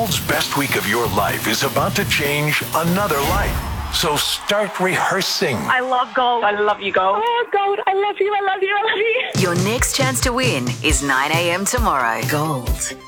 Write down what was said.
world's best week of your life is about to change another life. So start rehearsing. I love gold. I love you, gold. Oh, gold. I love you. I love you. I love you. Your next chance to win is 9 a.m. tomorrow. Gold.